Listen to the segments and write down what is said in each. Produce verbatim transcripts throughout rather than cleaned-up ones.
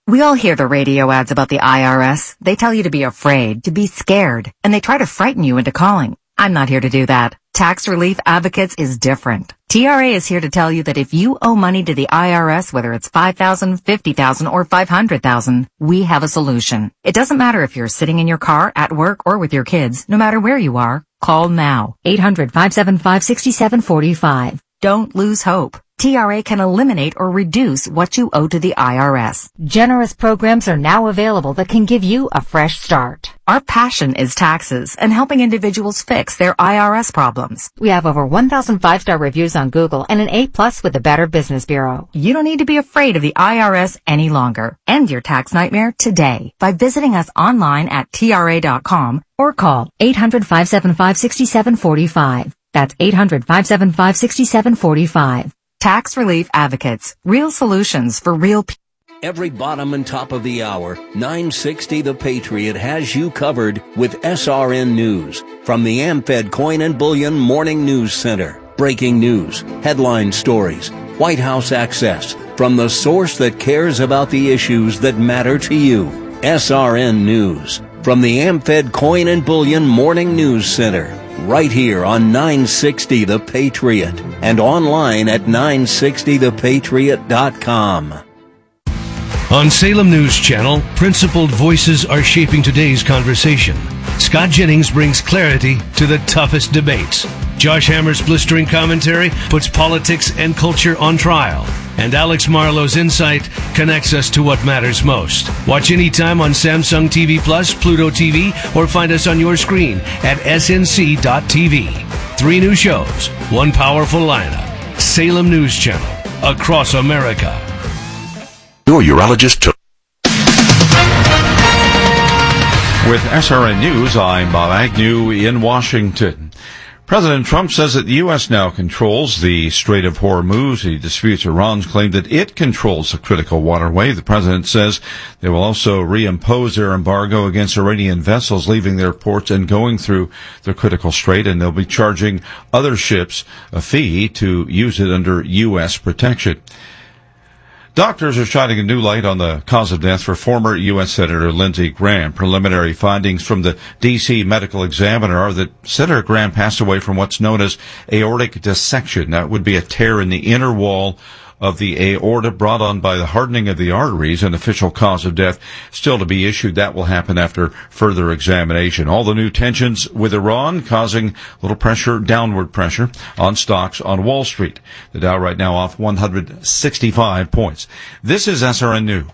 We all hear the radio ads about the I R S. They tell you to be afraid, to be scared, and they try to frighten you into calling. I'm not here to do that. Tax Relief Advocates is different. T R A is here to tell you that if you owe money to the I R S, whether it's five thousand dollars, fifty thousand dollars, or five hundred thousand dollars, we have a solution. It doesn't matter if you're sitting in your car, at work, or with your kids. No matter where you are, call now. eight hundred, five seven five, six seven four five. Don't lose hope. T R A can eliminate or reduce what you owe to the I R S. Generous programs are now available that can give you a fresh start. Our passion is taxes and helping individuals fix their I R S problems. We have over one thousand five-star reviews on Google and an A plus with the Better Business Bureau. You don't need to be afraid of the I R S any longer. End your tax nightmare today by visiting us online at T R A dot com or call eight hundred, five seven five, six seven four five. That's eight hundred, five seven five, six seven four five. Tax Relief Advocates. Real solutions for real people. Every bottom and top of the hour, nine sixty The Patriot has you covered with S R N News. From the AmFed Coin and Bullion Morning News Center. Breaking news, headline stories, White House access. From the source that cares about the issues that matter to you. S R N News. From the AmFed Coin and Bullion Morning News Center. Right here on nine sixty The Patriot and online at nine sixty the patriot dot com. On Salem News Channel, principled voices are shaping today's conversation. Scott Jennings brings clarity to the toughest debates. Josh Hammer's blistering commentary puts politics and culture on trial. And Alex Marlowe's insight connects us to what matters most. Watch anytime on Samsung T V Plus, Pluto T V, or find us on your screen at S N C dot T V. Three new shows, one powerful lineup. Salem News Channel, across America. Your urologist took. With S R N News, I'm Bob Agnew in Washington. President Trump says that the U S now controls the Strait of Hormuz. He disputes Iran's claim that it controls the critical waterway. The president says they will also reimpose their embargo against Iranian vessels leaving their ports and going through the critical strait, and they'll be charging other ships a fee to use it under U S protection. Doctors are shining a new light on the cause of death for former U S Senator Lindsey Graham. Preliminary findings from the D C Medical Examiner are that Senator Graham passed away from what's known as aortic dissection. That would be a tear in the inner wall of the aorta brought on by the hardening of the arteries. An official cause of death still to be issued. That will happen after further examination. All the new tensions with Iran causing a little pressure, downward pressure on stocks on Wall Street. The Dow right now off one hundred sixty-five points. This is S R N News.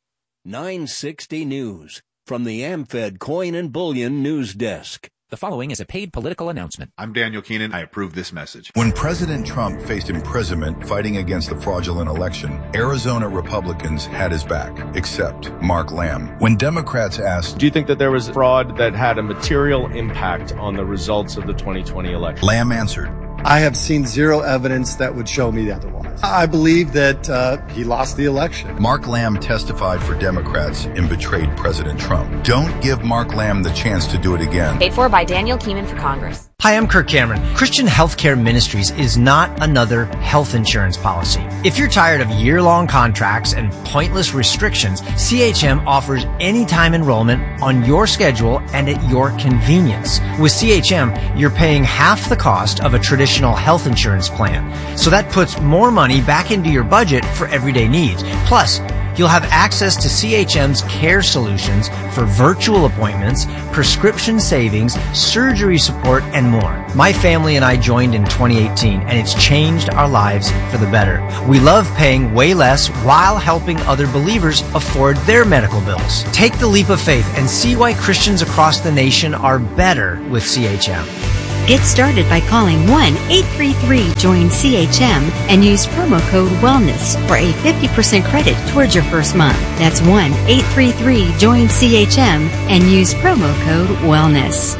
nine sixty News from the AmFed Coin and Bullion News Desk. The following is a paid political announcement. I'm Daniel Keenan. I approve this message. When President Trump faced imprisonment fighting against the fraudulent election, Arizona Republicans had his back, except Mark Lamb. When Democrats asked, do you think that there was fraud that had a material impact on the results of the twenty twenty election? Lamb answered, I have seen zero evidence that would show me otherwise. I believe that uh, he lost the election. Mark Lamb testified for Democrats and betrayed President Trump. Don't give Mark Lamb the chance to do it again. Paid for by Daniel Keenan for Congress. Hi, I'm Kirk Cameron. Christian Healthcare Ministries is not another health insurance policy. If you're tired of year-long contracts and pointless restrictions, C H M offers anytime enrollment on your schedule and at your convenience. With C H M, you're paying half the cost of a traditional health insurance plan. So that puts more money back into your budget for everyday needs. Plus, you'll have access to C H M's care solutions for virtual appointments, prescription savings, surgery support, and more. My family and I joined in twenty eighteen, and it's changed our lives for the better. We love paying way less while helping other believers afford their medical bills. Take the leap of faith and see why Christians across the nation are better with C H M. Get started by calling one eight three three join C H M and use promo code WELLNESS for a fifty percent credit towards your first month. That's one eight three three join C H M and use promo code WELLNESS.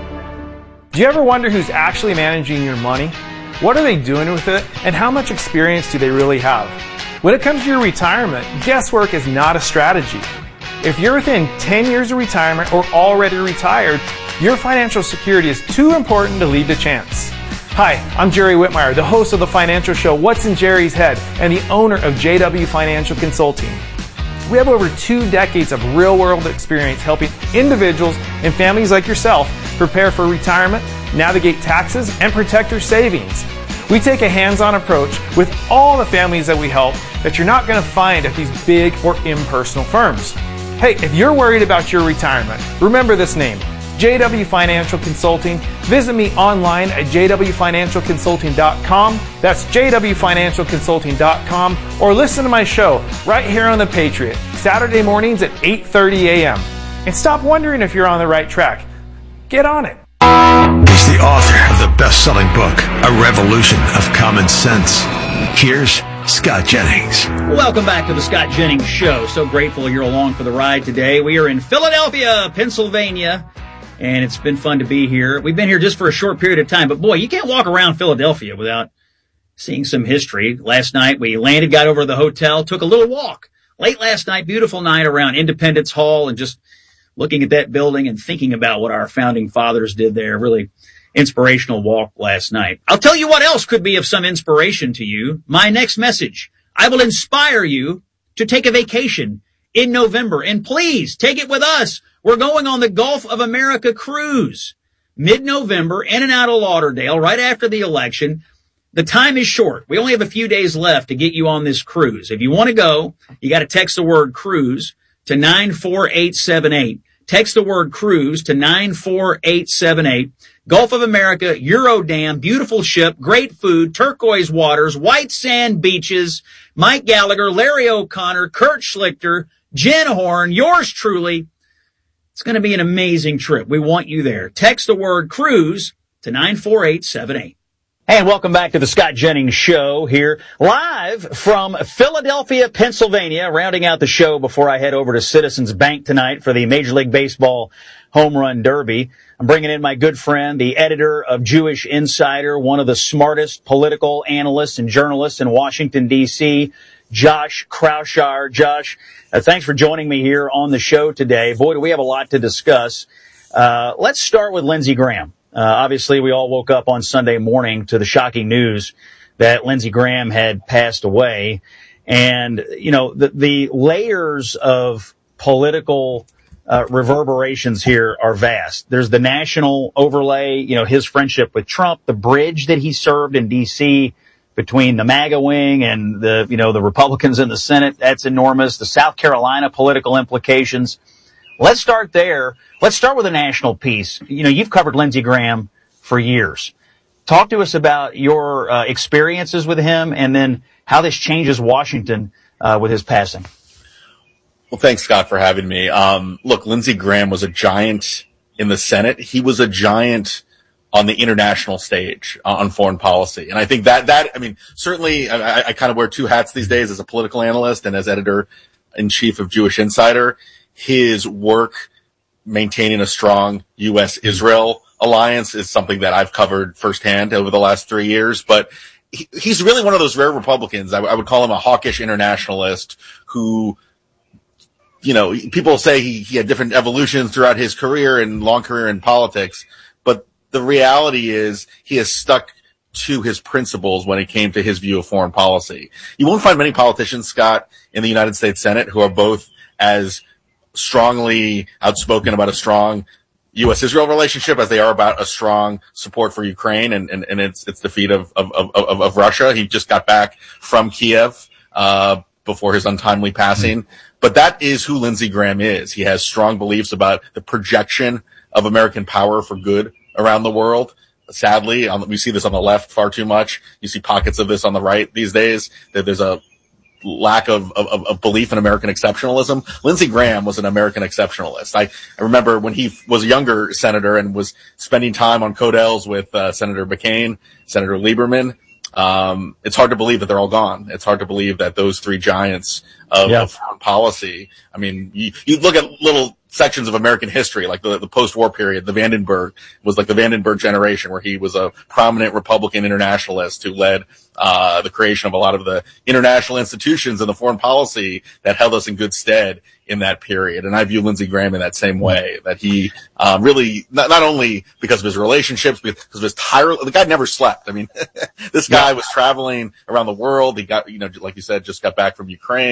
Do you ever wonder who's actually managing your money? What are they doing with it? And how much experience do they really have? When it comes to your retirement, guesswork is not a strategy. If you're within ten years of retirement or already retired, your financial security is too important to leave to chance. Hi, I'm Jerry Whitmire, the host of the financial show What's in Jerry's Head and the owner of J W Financial Consulting. We have over two decades of real-world experience helping individuals and families like yourself prepare for retirement, navigate taxes, and protect your savings. We take a hands-on approach with all the families that we help that you're not going to find at these big or impersonal firms. Hey, if you're worried about your retirement, remember this name, J W Financial Consulting. Visit me online at j w financial consulting dot com. That's j w financial consulting dot com. Or listen to my show right here on The Patriot, Saturday mornings at eight thirty a.m. And stop wondering if you're on the right track. Get on it. He's the author of the best-selling book, A Revolution of Common Sense. Here's Scott Jennings. Welcome back to the Scott Jennings Show. So grateful you're along for the ride today. We are in Philadelphia, Pennsylvania, and it's been fun to be here. We've been here just for a short period of time, but boy, you can't walk around Philadelphia without seeing some history. Last night we landed, got over to the hotel, took a little walk. Late last night, beautiful night around Independence Hall, and just looking at that building and thinking about what our founding fathers did there. Really inspirational walk last night. I'll tell you what else could be of some inspiration to you. My next message. I will inspire you to take a vacation in November. And please take it with us. We're going on the Gulf of America cruise. Mid-November, in and out of Lauderdale, right after the election. The time is short. We only have a few days left to get you on this cruise. If you want to go, you got to text the word cruise to nine four eight seven eight. Text the word cruise to nine four eight seven eight. Gulf of America, Eurodam, beautiful ship, great food, turquoise waters, white sand beaches, Mike Gallagher, Larry O'Connor, Kurt Schlichter, Jen Horn, yours truly. It's going to be an amazing trip. We want you there. Text the word cruise to nine four eight seven eight. And welcome back to the Scott Jennings Show here, live from Philadelphia, Pennsylvania, rounding out the show before I head over to Citizens Bank tonight for the Major League Baseball Home Run Derby. I'm bringing in my good friend, the editor of Jewish Insider, one of the smartest political analysts and journalists in Washington, D C, Josh Kraushaar. Josh, uh, thanks for joining me here on the show today. Boy, do we have a lot to discuss. Uh, let's start with Lindsey Graham. Uh, obviously, we all woke up on Sunday morning to the shocking news that Lindsey Graham had passed away. And, you know, the, the layers of political uh, reverberations here are vast. There's the national overlay, you know, his friendship with Trump, the bridge that he served in D C between the MAGA wing and the, you know, the Republicans in the Senate. That's enormous. The South Carolina political implications. Let's start there. Let's start with a national piece. You know, you've covered Lindsey Graham for years. Talk to us about your uh, experiences with him and then how this changes Washington uh, with his passing. Well, thanks, Scott, for having me. Um, look, Lindsey Graham was a giant in the Senate. He was a giant on the international stage uh, on foreign policy. And I think that, that I mean, certainly I, I kind of wear two hats these days as a political analyst and as editor-in-chief of Jewish Insider. His work maintaining a strong U S Israel alliance is something that I've covered firsthand over the last three years. But he, he's really one of those rare Republicans. I, I would call him a hawkish internationalist who, you know, people say he, he had different evolutions throughout his career and long career in politics. But the reality is he has stuck to his principles when it came to his view of foreign policy. You won't find many politicians, Scott, in the United States Senate who are both as strongly outspoken about a strong U S Israel relationship as they are about a strong support for Ukraine and, and, and its, its defeat of, of, of, of Russia. He just got back from Kiev, uh, before his untimely passing. Mm-hmm. But that is who Lindsey Graham is. He has strong beliefs about the projection of American power for good around the world. Sadly, um, we see this on the left far too much. You see pockets of this on the right these days, that there's a lack of, of, of belief in American exceptionalism. Lindsey Graham was an American exceptionalist. I, I remember when he was a younger senator and was spending time on Codels with uh, Senator McCain, Senator Lieberman. Um, it's hard to believe that they're all gone. It's hard to believe that those three giants of, yeah. of foreign policy. I mean, you, you look at little sections of American history, like the, the post-war period. The Vandenberg was like the Vandenberg generation, where he was a prominent Republican internationalist who led uh the creation of a lot of the international institutions and the foreign policy that held us in good stead in that period. And I view Lindsey Graham in that same way, that he um really, not, not only because of his relationships, because of his tire, the guy never slept. I mean, this guy yeah. was traveling around the world. He got, you know, like you said, just got back from Ukraine.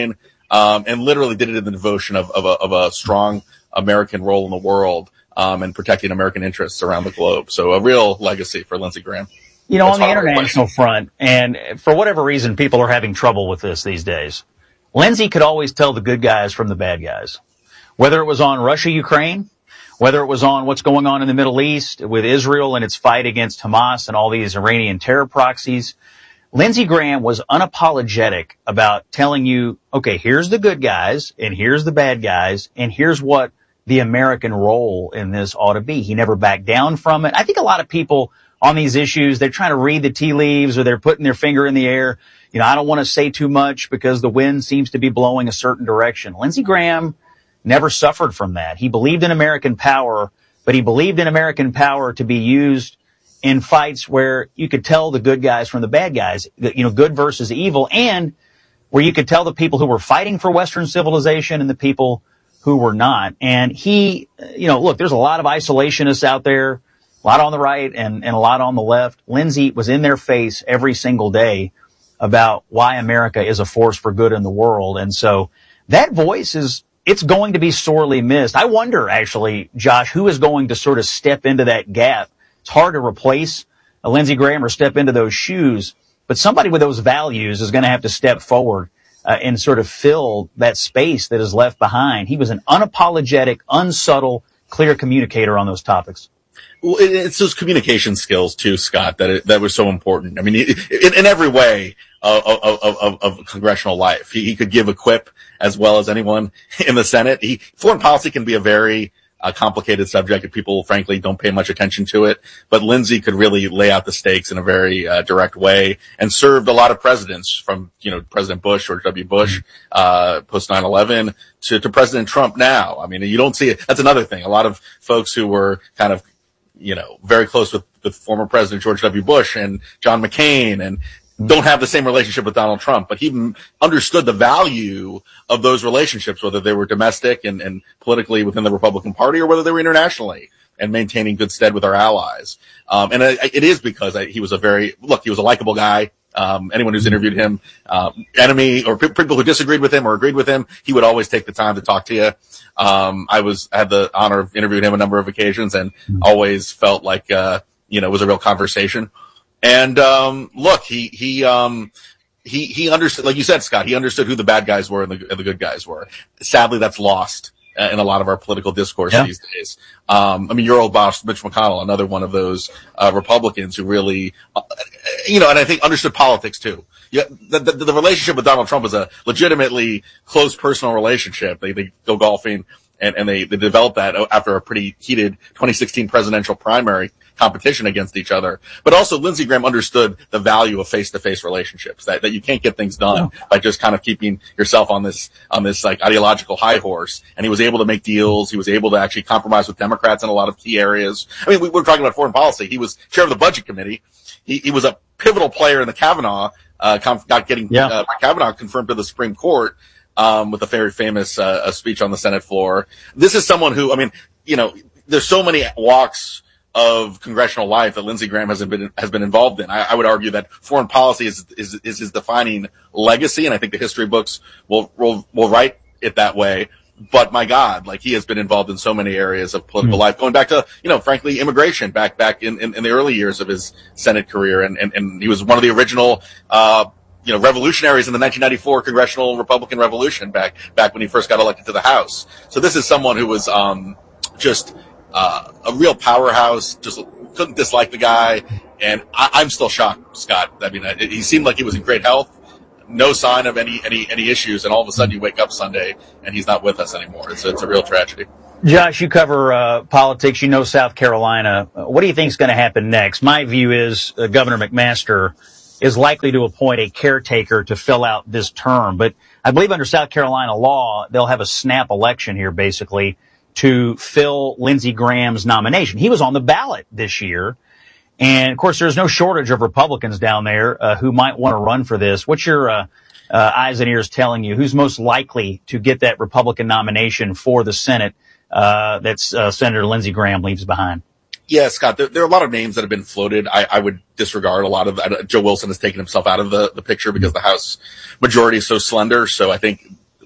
um, and literally did it in the devotion of, of, a, of a strong American role in the world, um, and protecting American interests around the globe. So a real legacy for Lindsey Graham. You know, That's on the international front, and for whatever reason, people are having trouble with this these days. Lindsey could always tell the good guys from the bad guys. Whether it was on Russia, Ukraine, whether it was on what's going on in the Middle East with Israel and its fight against Hamas and all these Iranian terror proxies, Lindsey Graham was unapologetic about telling you, okay, here's the good guys and here's the bad guys and here's what the American role in this ought to be. He never backed down from it. I think a lot of people on these issues, they're trying to read the tea leaves or they're putting their finger in the air. You know, I don't want to say too much because the wind seems to be blowing a certain direction. Lindsey Graham never suffered from that. He believed in American power, but he believed in American power to be used in fights where you could tell the good guys from the bad guys, you know, good versus evil, and where you could tell the people who were fighting for Western civilization and the people who were not. And he, you know, look, there's a lot of isolationists out there, a lot on the right and, and a lot on the left. Lindsey was in their face every single day about why America is a force for good in the world. And so that voice is, it's going to be sorely missed. I wonder, actually, Josh, who is going to sort of step into that gap. It's hard to replace a Lindsey Graham or step into those shoes, but somebody with those values is going to have to step forward uh, and sort of fill that space that is left behind. He was an unapologetic, unsubtle, clear communicator on those topics. Well, it's those communication skills too, Scott, that it, that were so important. I mean, in, in every way of, of, of, of congressional life, he, he could give a quip as well as anyone in the Senate. He, foreign policy can be a very uh, complicated subject, and people, frankly, don't pay much attention to it. But Lindsey could really lay out the stakes in a very uh, direct way, and served a lot of presidents, from you know President Bush, George W. Bush, uh, post nine eleven, to, to President Trump now. I mean, you don't see it. That's another thing. A lot of folks who were kind of you know, very close with, with former President George W. Bush and John McCain, and don't have the same relationship with Donald Trump, but he m- understood the value of those relationships, whether they were domestic and, and politically within the Republican Party or whether they were internationally, and maintaining good stead with our allies. Um, and it, it is because I, he was a very, look, he was a likable guy. Um, anyone who's interviewed him, um, enemy or p- people who disagreed with him or agreed with him, he would always take the time to talk to you. Um, I was, I had the honor of interviewing him a number of occasions, and always felt like, uh, you know, it was a real conversation. And, um, look, he, he, um, he, he understood, like you said, Scott, he understood who the bad guys were and the, and the good guys were. Sadly, that's lost in a lot of our political discourse yeah. these days. Um, I mean, your old boss, Mitch McConnell, another one of those, uh, Republicans who really, uh, you know, and I think understood politics too. Yeah, the, the, the relationship with Donald Trump was a legitimately close personal relationship. They, they go golfing and, and they, they developed that after a pretty heated twenty sixteen presidential primary competition against each other. But also Lindsey Graham understood the value of face-to-face relationships, that, that you can't get things done yeah. by just kind of keeping yourself on this, on this like ideological high horse. And he was able to make deals. He was able to actually compromise with Democrats in a lot of key areas. I mean, we were talking about foreign policy. He was chair of the budget committee. He, he was a pivotal player in the Kavanaugh, uh, conf- got getting, yeah. uh, Kavanaugh confirmed to the Supreme Court, um, with a very famous, uh, a speech on the Senate floor. This is someone who, I mean, you know, there's so many walks of congressional life that Lindsey Graham has been has been involved in. I, I would argue that foreign policy is, is is his defining legacy, and I think the history books will will will write it that way. But my God, like he has been involved in so many areas of political mm-hmm. life, going back to you know, frankly, immigration back back in, in, in the early years of his Senate career, and and, and he was one of the original uh you know revolutionaries in the nineteen ninety-four congressional Republican Revolution back back when he first got elected to the House. So this is someone who was um just. Uh, a real powerhouse, just couldn't dislike the guy. And I, I'm still shocked, Scott. I mean, it, he seemed like he was in great health, no sign of any, any, any issues. And all of a sudden you wake up Sunday and he's not with us anymore. It's, it's a real tragedy. Josh, you cover, uh, politics. You know, South Carolina. What do you think is going to happen next? My view is uh, Governor McMaster is likely to appoint a caretaker to fill out this term. But I believe under South Carolina law, they'll have a snap election here, basically, to fill Lindsey Graham's nomination. He was on the ballot this year. And, of course, there's no shortage of Republicans down there uh, who might want to run for this. What's your uh, uh, eyes and ears telling you? Who's most likely to get that Republican nomination for the Senate uh, that uh, Senator Lindsey Graham leaves behind? Yeah, Scott, there, there are a lot of names that have been floated. I, I would disregard a lot of that. Joe Wilson has taken himself out of the, the picture because the House majority is so slender. So I think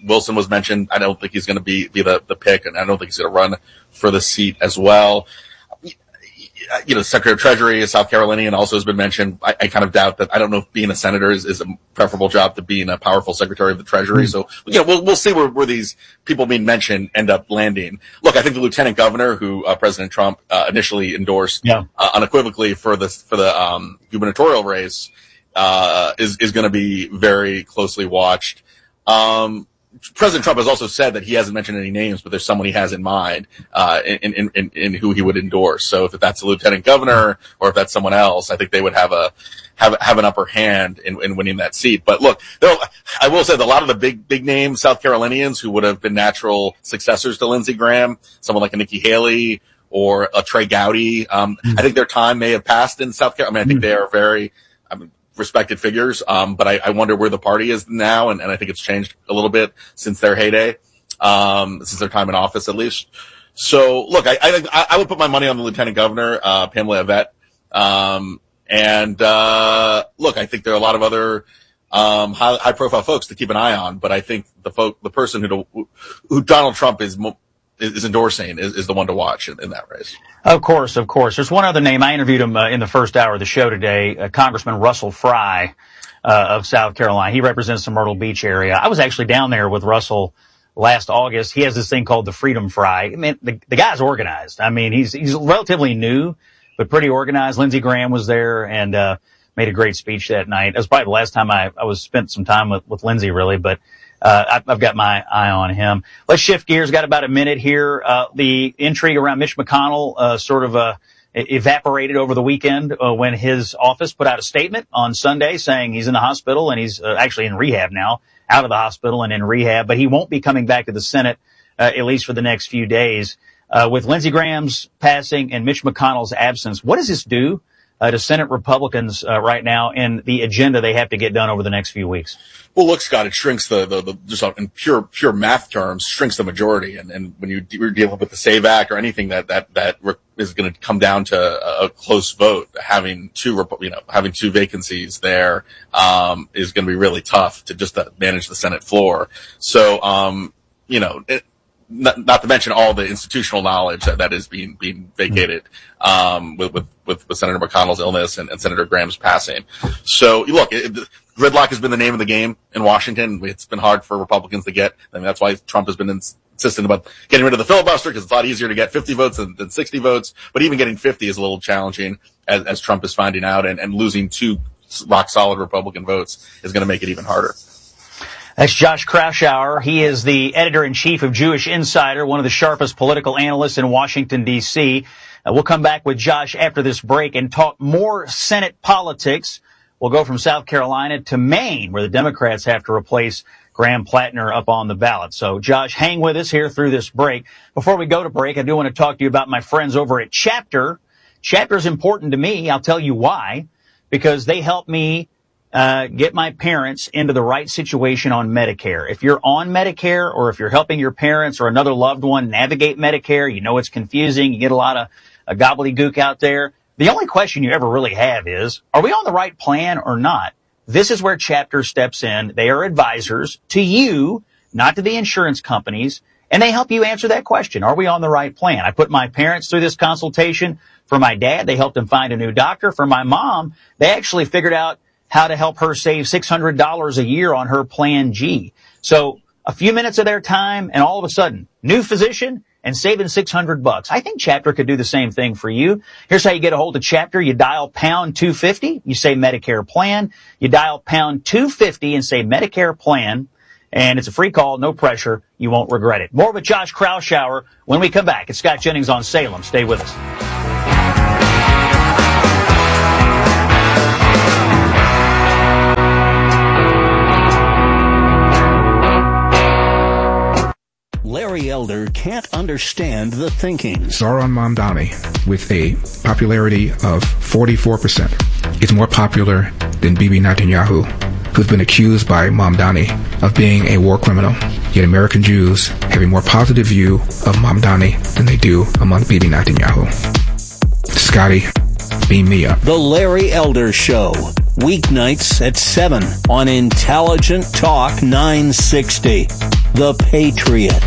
Wilson was mentioned. I don't think he's going to be, be the, the pick, and I don't think he's going to run for the seat as well. You know, Secretary of Treasury is South Carolinian, also has been mentioned. I, I kind of doubt that. I don't know if being a senator is, is a preferable job to being a powerful Secretary of the Treasury. Mm. So, you know, we'll, we'll see where, where these people being mentioned end up landing. Look, I think the Lieutenant Governor, who uh, President Trump uh, initially endorsed yeah. uh, unequivocally for the for the um, gubernatorial race, uh, is is going to be very closely watched. Um, President Trump has also said that he hasn't mentioned any names, but there's someone he has in mind, uh, in, in, in, in who he would endorse. So if that's a lieutenant governor or if that's someone else, I think they would have a, have, have an upper hand in, in winning that seat. But look, I will say that a lot of the big, big name South Carolinians who would have been natural successors to Lindsey Graham, someone like a Nikki Haley or a Trey Gowdy, um, mm. I think their time may have passed in South Carolina. I mean, I think mm. they are very, I mean, respected figures, um, but I, I wonder where the party is now, and, and I think it's changed a little bit since their heyday, um, since their time in office at least. So, look, I, I, I would put my money on the Lieutenant Governor, uh, Pamela Yvette, um, and, uh, look, I think there are a lot of other, um, high, high profile folks to keep an eye on, but I think the folk, the person who, who Donald Trump is, mo- is endorsing is, is the one to watch in, in that race. Of course, of course. There's one other name. I interviewed him uh, in the first hour of the show today, uh, Congressman Russell Fry uh, of South Carolina. He represents the Myrtle Beach area. I was actually down there with Russell last August. He has this thing called the Freedom Fry. I mean, the, the guy's organized. I mean, he's he's relatively new, but pretty organized. Lindsey Graham was there and uh made a great speech that night. That was probably the last time I, I was spent some time with, with Lindsey, really, but Uh, I've got my eye on him. Let's shift gears. Got about a minute here. Uh, the intrigue around Mitch McConnell, uh, sort of, uh, evaporated over the weekend, uh, when his office put out a statement on Sunday saying he's in the hospital and he's uh, actually in rehab now, out of the hospital and in rehab, but he won't be coming back to the Senate, uh, at least for the next few days. Uh, with Lindsey Graham's passing and Mitch McConnell's absence, what does this do Uh, to Senate Republicans uh, right now and the agenda they have to get done over the next few weeks? Well, look, Scott, it shrinks the, the, the just in pure, pure math terms, shrinks the majority. And, and when you de- deal with the SAVE Act or anything that, that, that re- is going to come down to a, a close vote, having two, you know, having two vacancies there, um, is going to be really tough to just uh, manage the Senate floor. So, um, you know, it, Not, not to mention all the institutional knowledge that, that is being being vacated um, with, with, with, with Senator McConnell's illness and, and Senator Graham's passing. So, look, it, it, gridlock has been the name of the game in Washington. It's been hard for Republicans to get. I mean, that's why Trump has been ins- insistent about getting rid of the filibuster, because it's a lot easier to get fifty votes than, than sixty votes. But even getting fifty is a little challenging, as, as Trump is finding out, and, and losing two rock-solid Republican votes is going to make it even harder. That's Josh Kraushaar. He is the editor-in-chief of Jewish Insider, one of the sharpest political analysts in Washington, D C. Uh, we'll come back with Josh after this break and talk more Senate politics. We'll go from South Carolina to Maine, where the Democrats have to replace Graham Plattner up on the ballot. So, Josh, hang with us here through this break. Before we go to break, I do want to talk to you about my friends over at Chapter. Chapter is important to me. I'll tell you why. Because they help me Uh, get my parents into the right situation on Medicare. If you're on Medicare, or if you're helping your parents or another loved one navigate Medicare, you know it's confusing, you get a lot of uh, gobbledygook out there. The only question you ever really have is, are we on the right plan or not? This is where Chapter steps in. They are advisors to you, not to the insurance companies, and they help you answer that question. Are we on the right plan? I put my parents through this consultation. For my dad, they helped him find a new doctor. For my mom, they actually figured out how to help her save six hundred dollars a year on her Plan G. So a few minutes of their time, and all of a sudden, new physician and saving six hundred bucks. I think Chapter could do the same thing for you. Here's how you get a hold of Chapter. You dial pound two fifty. You say Medicare plan. You dial pound two fifty and say Medicare plan. And it's a free call, no pressure. You won't regret it. More with Josh Kraushaar when we come back. It's Scott Jennings on Salem. Stay with us. Larry Elder can't understand the thinking. Zohran Mamdani, with a popularity of forty-four percent, is more popular than Bibi Netanyahu, who's been accused by Mamdani of being a war criminal. Yet American Jews have a more positive view of Mamdani than they do among Bibi Netanyahu. Scotty, beam me up. The Larry Elder Show. weeknights at seven on Intelligent Talk nine sixty. The Patriot.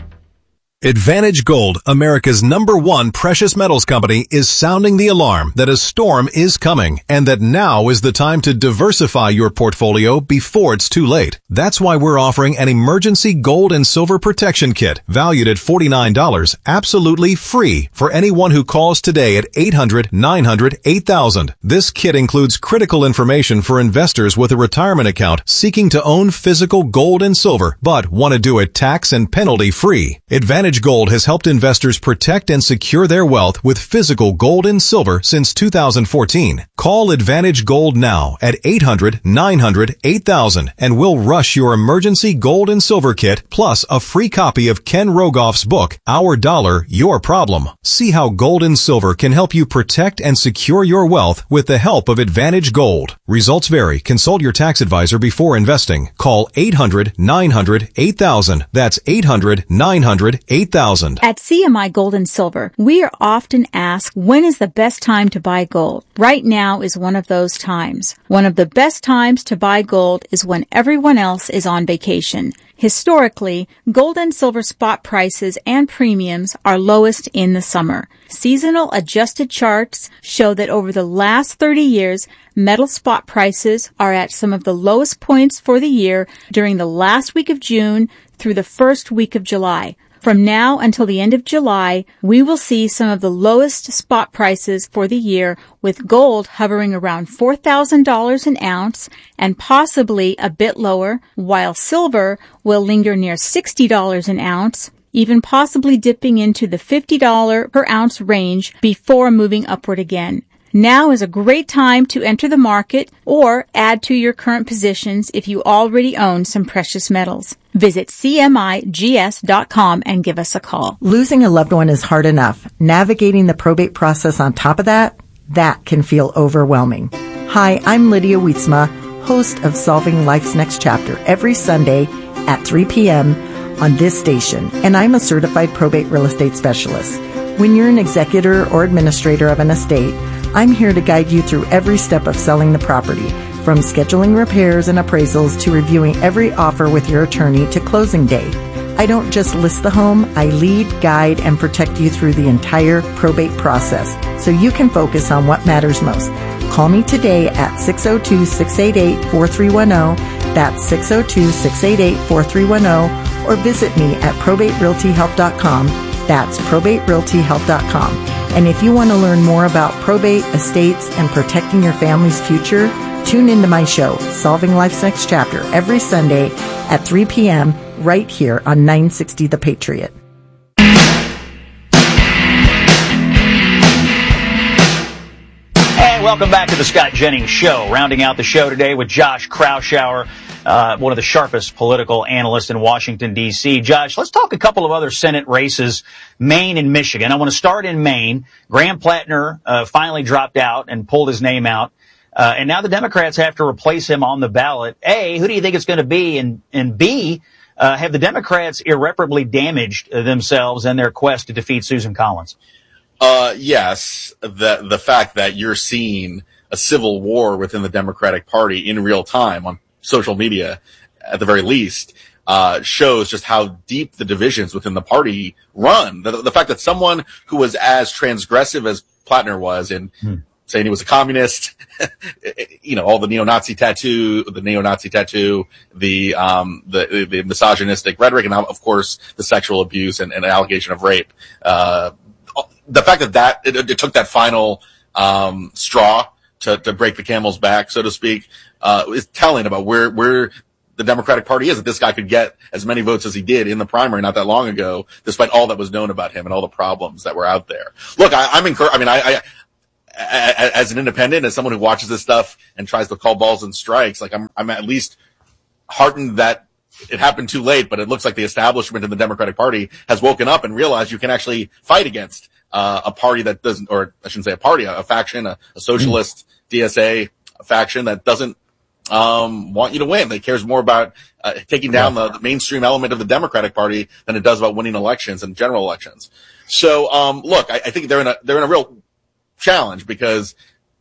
Advantage Gold, America's number one precious metals company, is sounding the alarm that a storm is coming and that now is the time to diversify your portfolio before it's too late. That's why we're offering an emergency gold and silver protection kit valued at forty-nine dollars, absolutely free for anyone who calls today at eight hundred, nine hundred, eight thousand. This kit includes critical information for investors with a retirement account seeking to own physical gold and silver, but want to do it tax and penalty free. Advantage Gold has helped investors protect and secure their wealth with physical gold and silver since two thousand fourteen. Call Advantage Gold now at eight hundred, nine hundred, eight thousand and we'll rush your emergency gold and silver kit plus a free copy of Ken Rogoff's book, Our Dollar, Your Problem. See how gold and silver can help you protect and secure your wealth with the help of Advantage Gold. Results vary. Consult your tax advisor before investing. Call eight hundred, nine hundred, eight thousand. That's eight hundred, nine hundred, eight thousand. At C M I Gold and Silver, we are often asked, when is the best time to buy gold? Right now is one of those times. One of the best times to buy gold is when everyone else is on vacation. Historically, gold and silver spot prices and premiums are lowest in the summer. Seasonal adjusted charts show that over the last thirty years, metal spot prices are at some of the lowest points for the year during the last week of June through the first week of July. From now until the end of July, we will see some of the lowest spot prices for the year, with gold hovering around four thousand dollars an ounce and possibly a bit lower, while silver will linger near sixty dollars an ounce, even possibly dipping into the fifty dollars per ounce range before moving upward again. Now is a great time to enter the market or add to your current positions if you already own some precious metals. Visit C M I G S dot com and give us a call. Losing a loved one is hard enough. Navigating the probate process on top of that, that can feel overwhelming. Hi, I'm Lydia Wietzma, host of Solving Life's Next Chapter, every Sunday at three p.m. on this station, and I'm a certified probate real estate specialist. When you're an executor or administrator of an estate, I'm here to guide you through every step of selling the property, from scheduling repairs and appraisals to reviewing every offer with your attorney to closing day. I don't just list the home, I lead, guide, and protect you through the entire probate process so you can focus on what matters most. Call me today at six oh two, six eight eight, four three one oh. That's six oh two, six eight eight, four three one oh. Or visit me at probate realty help dot com. That's probate realty help dot com. And if you want to learn more about probate, estates, and protecting your family's future, tune into my show, Solving Life's Next Chapter, every Sunday at three p.m. right here on nine sixty The Patriot. And welcome back to the Scott Jennings Show. Rounding out the show today with Josh Kraushaar, uh, one of the sharpest political analysts in Washington, D C. Josh, let's talk a couple of other Senate races, Maine and Michigan. I want to start in Maine. Graham Plattner uh, finally dropped out and pulled his name out. Uh, and now the Democrats have to replace him on the ballot. A, who do you think it's going to be? And, and B, uh, have the Democrats irreparably damaged themselves in their quest to defeat Susan Collins? Uh, yes. The, the fact that you're seeing a civil war within the Democratic Party in real time on social media, at the very least, uh, shows just how deep the divisions within the party run. The, the fact that someone who was as transgressive as Plattner was in hmm. saying he was a communist, you know, all the neo-Nazi tattoo, the neo-Nazi tattoo, the, um, the, the misogynistic rhetoric, and now, of course, the sexual abuse and, and allegation of rape. Uh, the fact that that, it, it took that final, um, straw to, to break the camel's back, so to speak, uh, is telling about where, where the Democratic Party is, that this guy could get as many votes as he did in the primary not that long ago, despite all that was known about him and all the problems that were out there. Look, I, I'm encouraged, I mean, I, I, as an independent, as someone who watches this stuff and tries to call balls and strikes, like I'm, I'm at least heartened that it happened too late, but it looks like the establishment in the Democratic Party has woken up and realized you can actually fight against uh, a party that doesn't, or I shouldn't say a party, a, a faction, a, a socialist mm. D S A a faction that doesn't um want you to win. That cares more about uh, taking down yeah. the, the mainstream element of the Democratic Party than it does about winning elections and general elections. So, um, look, I, I think they're in a they're in a real challenge because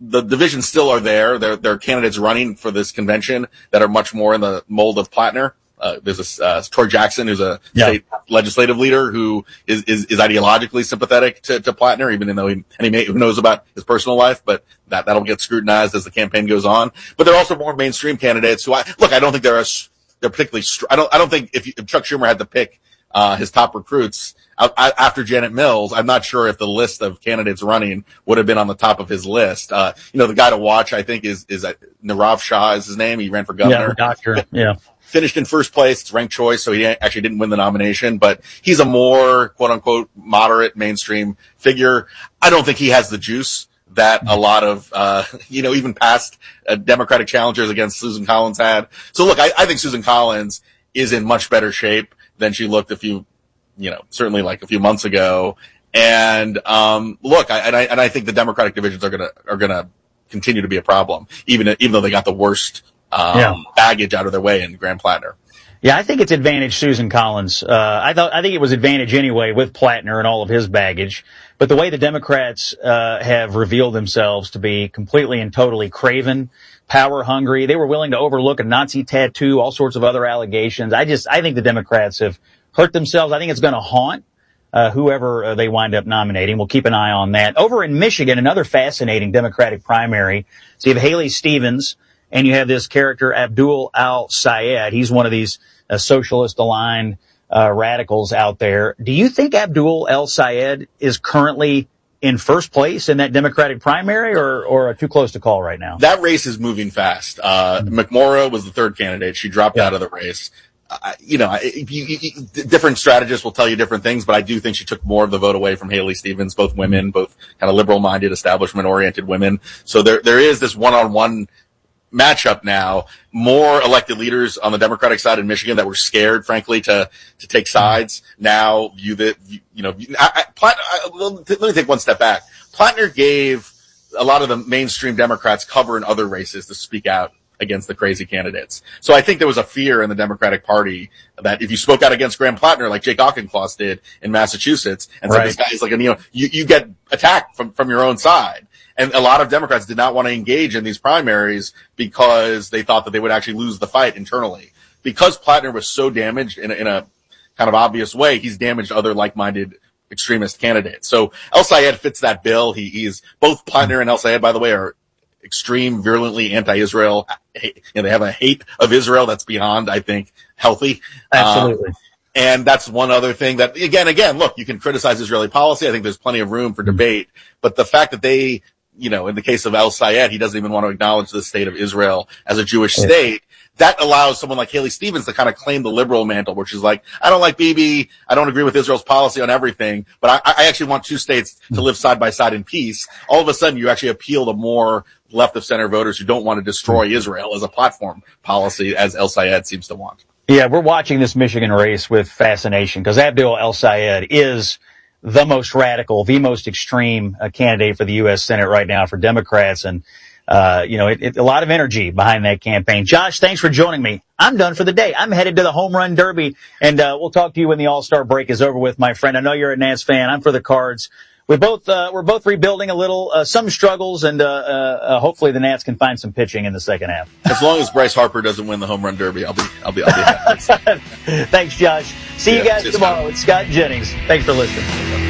the divisions still are there. There, there are candidates running for this convention that are much more in the mold of Plattner. Uh, there's a, uh, Troy Jackson, who's a yeah. state legislative leader who is, is, is ideologically sympathetic to, to Plattner, even though he, and he may, who knows about his personal life, but that, that'll get scrutinized as the campaign goes on. But there are also more mainstream candidates who I, look, I don't think there are, they're particularly, I don't, I don't think if, you, if Chuck Schumer had to pick, uh, his top recruits out, after Janet Mills, I'm not sure if the list of candidates running would have been on the top of his list. Uh, you know, the guy to watch, I think, is, is uh, Nirav Shah is his name. He ran for governor. Yeah, doctor. Yeah. Finished in first place. It's ranked choice, so he actually didn't win the nomination, but he's a more quote unquote moderate mainstream figure. I don't think he has the juice that a lot of, uh, you know, even past uh, Democratic challengers against Susan Collins had. So look, I, I think Susan Collins is in much better shape than she looked a few, you know, certainly like a few months ago. And, um, look, I, and I, and I think the Democratic divisions are gonna, are gonna continue to be a problem, even, even though they got the worst Um, yeah. baggage out of their way in Graham Plattner. Yeah, I think it's advantage Susan Collins. Uh, I thought, I think it was advantage anyway with Plattner and all of his baggage. But the way the Democrats, uh, have revealed themselves to be completely and totally craven, power hungry, they were willing to overlook a Nazi tattoo, all sorts of other allegations. I just, I think the Democrats have hurt themselves. I think it's going to haunt, uh, whoever uh, they wind up nominating. We'll keep an eye on that. Over in Michigan, another fascinating Democratic primary. So you have Haley Stevens, and you have this character, Abdul al-Sayed. He's one of these uh, socialist-aligned uh, radicals out there. Do you think Abdul al-Sayed is currently in first place in that Democratic primary, or, or too close to call right now? That race is moving fast. Uh, mm-hmm. McMorrow was the third candidate. She dropped yeah. out of the race. Uh, you know, you, you, you, different strategists will tell you different things, but I do think she took more of the vote away from Haley Stevens, both women, both kind of liberal-minded, establishment-oriented women. So there, there is this one-on-one matchup now. More elected leaders on the Democratic side in Michigan that were scared, frankly, to to take sides now view that, you know, I, I, Platt, I, let me take one step back. Plattner gave a lot of the mainstream Democrats cover in other races to speak out against the crazy candidates. So I think there was a fear in the Democratic Party that if you spoke out against Graham Plattner, like Jake Auchincloss did in Massachusetts, and right. said this guy is like, you know, you, you get attacked from, from your own side. And a lot of Democrats did not want to engage in these primaries because they thought that they would actually lose the fight internally. Because Plattner was so damaged in a, in a kind of obvious way, he's damaged other like-minded extremist candidates. So el-Sayed fits that bill. He, he's both Plattner and el-Sayed, by the way, are extreme, virulently anti-Israel. You know, they have a hate of Israel that's beyond, I think, healthy. Absolutely. Um, And that's one other thing that, again, again, look, you can criticize Israeli policy. I think there's plenty of room for debate. But the fact that they, you know, in the case of el-Sayed, he doesn't even want to acknowledge the state of Israel as a Jewish yeah. state. That allows someone like Haley Stevens to kind of claim the liberal mantle, which is like, I don't like Bibi. I don't agree with Israel's policy on everything, but I, I actually want two states to live side by side in peace. All of a sudden, you actually appeal to more left of center voters who don't want to destroy Israel as a platform policy, as el-Sayed seems to want. Yeah, we're watching this Michigan race with fascination because Abdul al-Sayed is the most radical, the most extreme uh, candidate for the U S Senate right now for Democrats. And, uh, you know, it, it, a lot of energy behind that campaign. Josh, thanks for joining me. I'm done for the day. I'm headed to the Home Run Derby, and uh, we'll talk to you when the All-Star break is over with, my friend. I know you're a Nats fan. I'm for the Cards. We both, uh, we're both rebuilding a little, uh, some struggles, and, uh, uh, hopefully the Nats can find some pitching in the second half. As long as Bryce Harper doesn't win the Home Run Derby, I'll be, I'll be, I'll be happy. Thanks, Josh. See yeah, you guys tomorrow. It's Scott Jennings. Thanks for listening.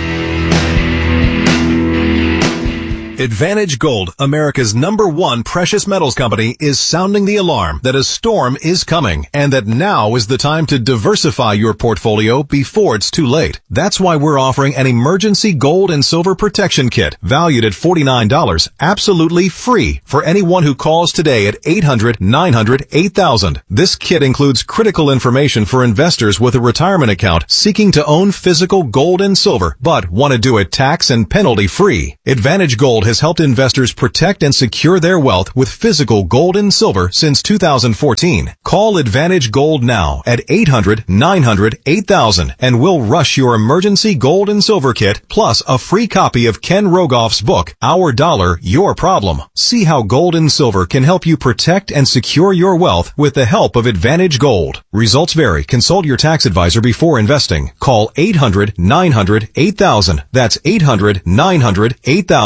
Advantage Gold, America's number one precious metals company, is sounding the alarm that a storm is coming and that now is the time to diversify your portfolio before it's too late. That's why we're offering an emergency gold and silver protection kit valued at forty-nine dollars, absolutely free for anyone who calls today at eight hundred, nine hundred, eight thousand. This kit includes critical information for investors with a retirement account seeking to own physical gold and silver, but want to do it tax and penalty free. Advantage Gold has helped investors protect and secure their wealth with physical gold and silver since two thousand fourteen. Call Advantage Gold now at eight hundred, nine hundred, eight thousand and we'll rush your emergency gold and silver kit plus a free copy of Ken Rogoff's book, Our Dollar, Your Problem. See how gold and silver can help you protect and secure your wealth with the help of Advantage Gold. Results vary. Consult your tax advisor before investing. Call eight hundred, nine hundred, eight thousand. That's eight hundred, nine hundred, eight thousand.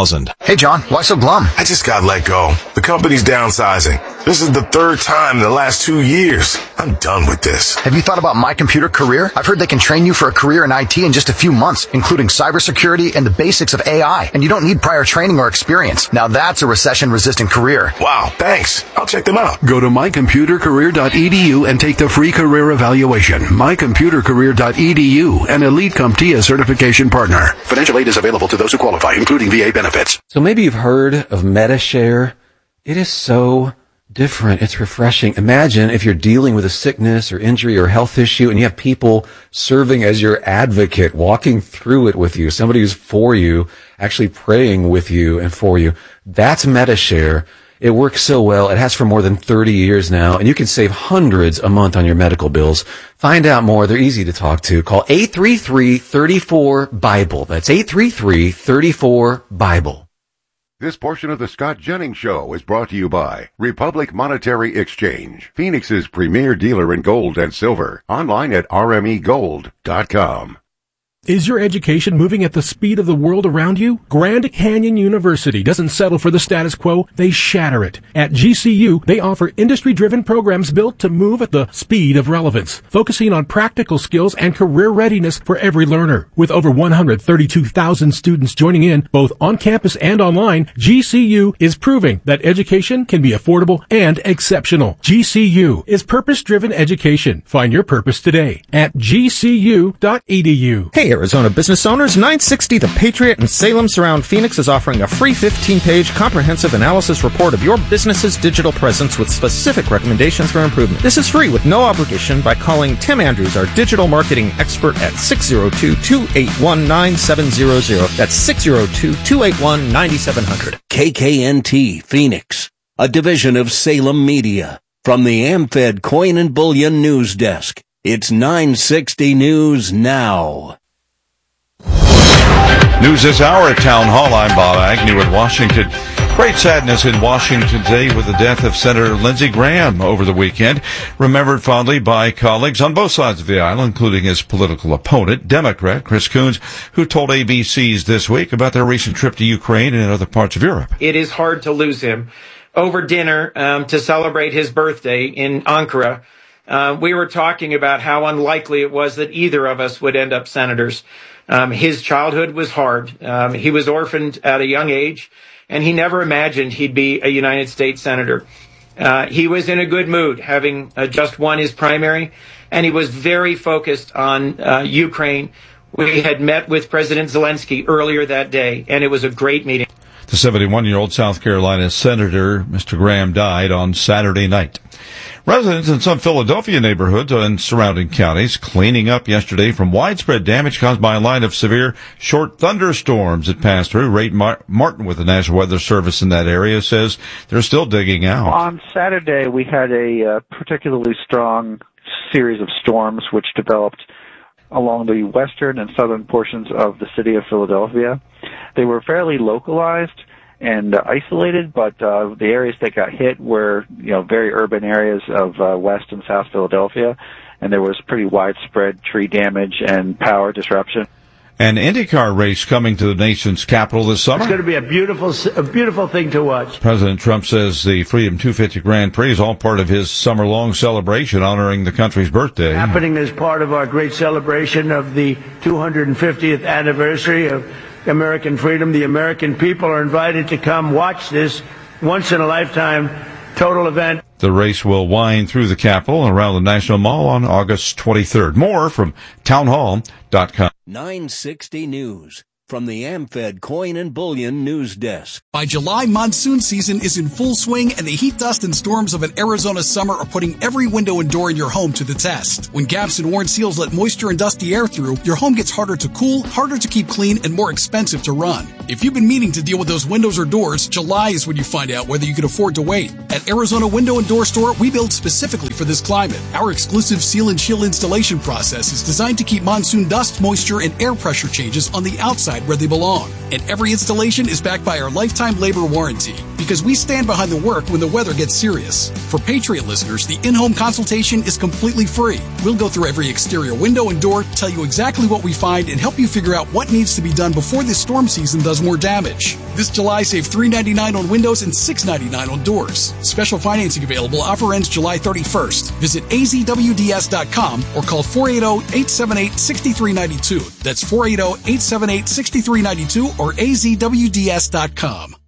Hey, John, why so glum? I just got let go. The company's downsizing. This is the third time in the last two years. I'm done with this. Have you thought about My Computer Career? I've heard they can train you for a career in I T in just a few months, including cybersecurity and the basics of A I. And you don't need prior training or experience. Now that's a recession-resistant career. Wow, thanks. I'll check them out. Go to my computer career dot e d u and take the free career evaluation. my computer career dot e d u, an Elite CompTIA certification partner. Financial aid is available to those who qualify, including V A benefits. So maybe you've heard of MediShare. It is so different. It's refreshing. Imagine if you're dealing with a sickness or injury or health issue and you have people serving as your advocate, walking through it with you, somebody who's for you, actually praying with you and for you. That's MediShare. It works so well. It has for more than thirty years now, and you can save hundreds a month on your medical bills. Find out more. They're easy to talk to. Call eight three three, three four, BIBLE. That's eight three three, three four, BIBLE. This portion of the Scott Jennings Show is brought to you by Republic Monetary Exchange, Phoenix's premier dealer in gold and silver. Online at r m e gold dot com. Is your education moving at the speed of the world around you? Grand Canyon University doesn't settle for the status quo, they shatter it. At G C U, they offer industry-driven programs built to move at the speed of relevance, focusing on practical skills and career readiness for every learner. With over one hundred thirty-two thousand students joining in, both on campus and online, G C U is proving that education can be affordable and exceptional. G C U is purpose-driven education. Find your purpose today at g c u dot e d u. Hey, Arizona business owners, nine sixty The Patriot in Salem Surround Phoenix is offering a free fifteen-page comprehensive analysis report of your business's digital presence with specific recommendations for improvement. This is free with no obligation by calling Tim Andrews, our digital marketing expert, at six oh two, two eight one, nine seven zero zero. That's six oh two, two eight one, nine seven zero zero. K K N T Phoenix, a division of Salem Media. From the AmFed Coin and Bullion News Desk, it's nine sixty News Now. News this hour at Town Hall. I'm Bob Agnew in Washington. Great sadness in Washington today with the death of Senator Lindsey Graham over the weekend. Remembered fondly by colleagues on both sides of the aisle, including his political opponent, Democrat Chris Coons, who told A B C's This Week about their recent trip to Ukraine and other parts of Europe. It is hard to lose him. Over dinner um, to celebrate his birthday in Ankara, uh, we were talking about how unlikely it was that either of us would end up senators. Um, his childhood was hard. Um, he was orphaned at a young age, and he never imagined he'd be a United States senator. Uh, he was in a good mood, having uh, just won his primary, and he was very focused on uh, Ukraine. We had met with President Zelensky earlier that day, and it was a great meeting. The seventy-one-year-old South Carolina senator, Mister Graham, died on Saturday night. Residents in some Philadelphia neighborhoods and surrounding counties cleaning up yesterday from widespread damage caused by a line of severe short thunderstorms that passed through. Ray Martin with the National Weather Service in that area says they're still digging out. On Saturday, we had a uh, particularly strong series of storms which developed along the western and southern portions of the city of Philadelphia. They were fairly localized and uh, isolated, but uh, the areas that got hit were, you know, very urban areas of uh, West and South Philadelphia, and there was pretty widespread tree damage and power disruption. An IndyCar race coming to the nation's capital this summer. It's going to be a beautiful, a beautiful thing to watch. President Trump says the Freedom two fifty Grand Prix is all part of his summer-long celebration honoring the country's birthday. Happening as part of our great celebration of the two hundred fiftieth anniversary of American freedom. The American people are invited to come watch this once-in-a-lifetime total event. The race will wind through the Capitol and around the National Mall on August twenty-third. More from town hall dot com. nine sixty News. From the AmFed Coin and Bullion News Desk. By July, monsoon season is in full swing, and the heat, dust, and storms of an Arizona summer are putting every window and door in your home to the test. When gaps and worn seals let moisture and dusty air through, your home gets harder to cool, harder to keep clean, and more expensive to run. If you've been meaning to deal with those windows or doors, July is when you find out whether you can afford to wait. At Arizona Window and Door Store, we build specifically for this climate. Our exclusive seal and chill installation process is designed to keep monsoon dust, moisture, and air pressure changes on the outside where they belong. And every installation is backed by our lifetime labor warranty. because we stand behind the work when the weather gets serious. For Patriot listeners, the in-home consultation is completely free. We'll go through every exterior window and door, tell you exactly what we find, and help you figure out what needs to be done before this storm season does more damage. This July, save three dollars and ninety-nine cents on windows and six dollars and ninety-nine cents on doors. Special financing available. Offer ends July thirty-first. Visit A Z W D S dot com or call four eight zero, eight seven eight, six three nine two. That's four eight zero, eight seven eight, six three nine two or A Z W D S dot com.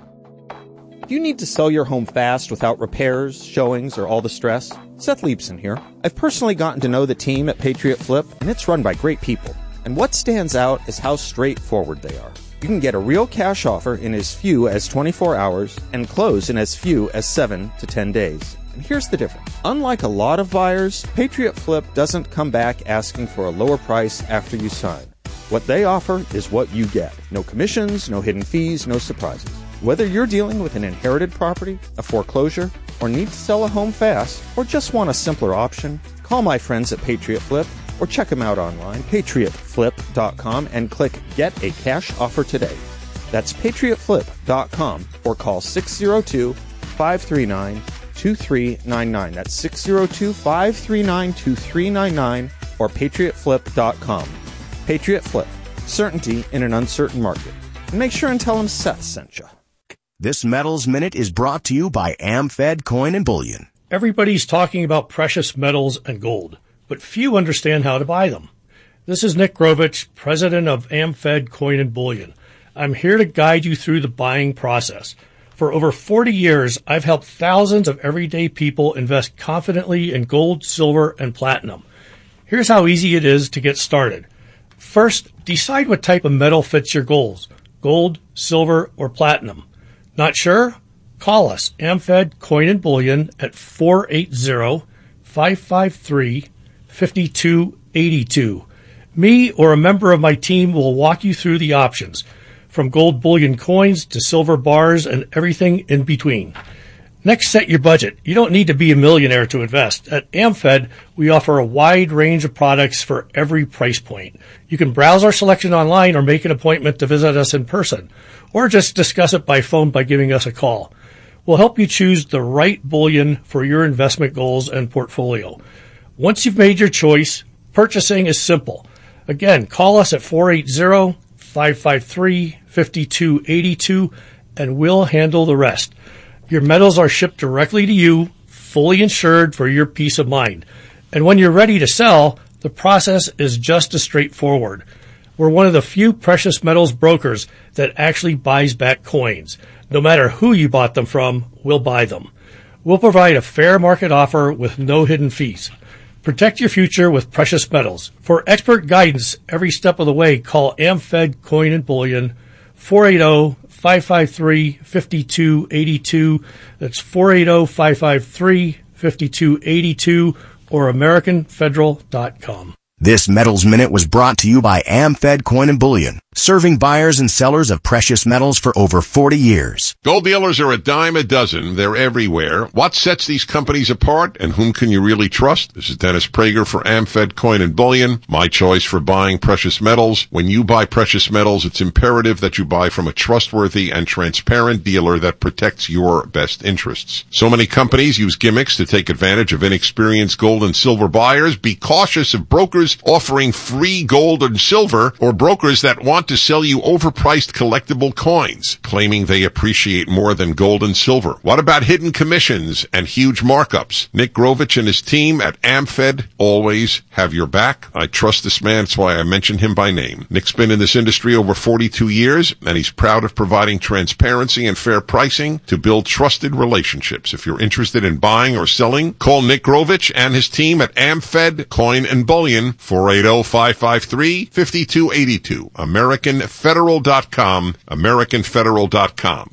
You need to sell your home fast without repairs, showings, or all the stress? Seth Leibson here. I've personally gotten to know the team at Patriot Flip, and it's run by great people. And what stands out is how straightforward they are. You can get a real cash offer in as few as twenty-four hours and close in as few as seven to ten days. And here's the difference. Unlike a lot of buyers, Patriot Flip doesn't come back asking for a lower price after you sign. What they offer is what you get. No commissions, no hidden fees, no surprises. Whether you're dealing with an inherited property, a foreclosure, or need to sell a home fast, or just want a simpler option, call my friends at Patriot Flip or check them out online, patriot flip dot com, and click Get a Cash Offer today. That's patriot flip dot com or call six zero two, five three nine, two three nine nine. That's six zero two, five three nine, two three nine nine or patriot flip dot com. Patriot Flip. Certainty in an uncertain market. And make sure and tell them Seth sent you. This Metals Minute is brought to you by AmFed Coin and Bullion. Everybody's talking about precious metals and gold, but few understand how to buy them. This is Nick Grovich, president of AmFed Coin and Bullion. I'm here to guide you through the buying process. For over forty years, I've helped thousands of everyday people invest confidently in gold, silver, and platinum. Here's how easy it is to get started. First, decide what type of metal fits your goals, gold, silver, or platinum. Not sure? Call us, AmFed Coin and Bullion, at four eight zero, five five three, five two eight two. Me or a member of my team will walk you through the options, from gold bullion coins to silver bars and everything in between. Next, set your budget. You don't need to be a millionaire to invest. At AmFed, we offer a wide range of products for every price point. You can browse our selection online or make an appointment to visit us in person, or just discuss it by phone by giving us a call. We'll help you choose the right bullion for your investment goals and portfolio. Once you've made your choice, purchasing is simple. Again, call us at four eight zero, five five three, five two eight two and we'll handle the rest. Your metals are shipped directly to you, fully insured for your peace of mind. And when you're ready to sell, the process is just as straightforward. We're one of the few precious metals brokers that actually buys back coins. No matter who you bought them from, we'll buy them. We'll provide a fair market offer with no hidden fees. Protect your future with precious metals. For expert guidance every step of the way, call AmFed Coin and Bullion, four eight zero, five five three, five two eight two. That's four eight zero, five five three, five two eight two or American Federal dot com. This Metals Minute was brought to you by AmFed Coin and Bullion, serving buyers and sellers of precious metals for over forty years. Gold dealers are a dime a dozen. They're everywhere. What sets these companies apart, and whom can you really trust? This is Dennis Prager for AmFed Coin and Bullion, my choice for buying precious metals. When you buy precious metals, it's imperative that you buy from a trustworthy and transparent dealer that protects your best interests. So many companies use gimmicks to take advantage of inexperienced gold and silver buyers. Be cautious of brokers offering free gold and silver, or brokers that want to sell you overpriced collectible coins, claiming they appreciate more than gold and silver. What about hidden commissions and huge markups? Nick Grovich and his team at AmFed always have your back. I trust this man, that's why I mention him by name. Nick's been in this industry over forty-two years, and he's proud of providing transparency and fair pricing to build trusted relationships. If you're interested in buying or selling, call Nick Grovich and his team at AmFed Coin and Bullion, four eight zero, five five three, five two eight two, American Federal dot com, American Federal dot com.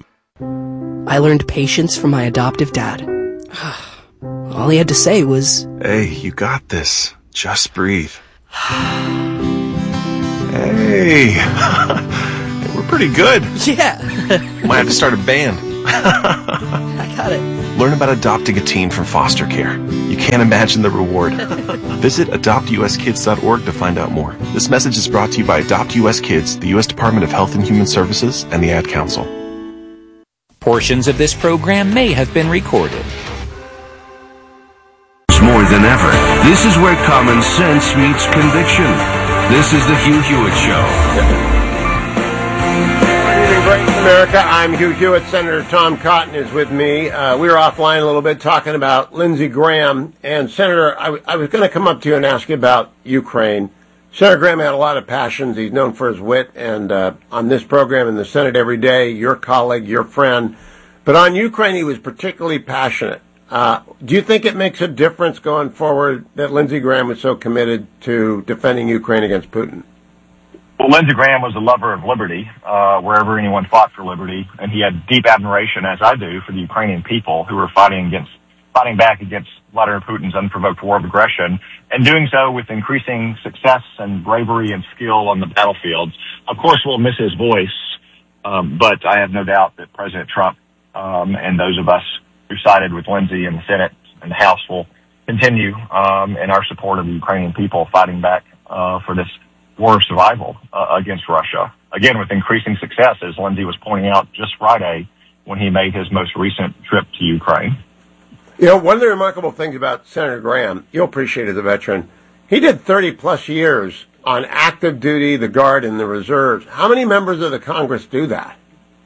I learned patience from my adoptive dad. All he had to say was, "Hey, you got this. Just breathe." Hey, we're pretty good. Yeah. Might have to start a band. I got it. Learn about adopting a teen from foster care. You can't imagine the reward. Visit adopt u s kids dot org to find out more. This message is brought to you by Adopt U S Kids, the U S Department of Health and Human Services, and the Ad Council. Portions of this program may have been recorded. More than ever, this is where common sense meets conviction. This is the Hugh Hewitt Show. Good evening, Brighton, America. I'm Hugh Hewitt. Senator Tom Cotton is with me. Uh, we were offline a little bit talking about Lindsey Graham. And Senator, I, w- I was going to come up to you and ask you about Ukraine. Senator Graham had a lot of passions. He's known for his wit. And uh, on this program in the Senate every day, your colleague, your friend. But on Ukraine, he was particularly passionate. Uh, do you think it makes a difference going forward that Lindsey Graham was so committed to defending Ukraine against Putin? Well, Lindsey Graham was a lover of liberty, uh, wherever anyone fought for liberty, and he had deep admiration, as I do, for the Ukrainian people who were fighting against, fighting back against Vladimir Putin's unprovoked war of aggression, and doing so with increasing success and bravery and skill on the battlefields. Of course, we'll miss his voice, um, but I have no doubt that President Trump um, and those of us who sided with Lindsey in the Senate and the House will continue um, in our support of the Ukrainian people fighting back uh, for this war of survival uh, against Russia. Again, with increasing success, as Lindsey was pointing out just Friday when he made his most recent trip to Ukraine. You know, one of the remarkable things about Senator Graham, you'll appreciate as a veteran, he did thirty plus years on active duty, the Guard, and the Reserves. How many members of the Congress do that?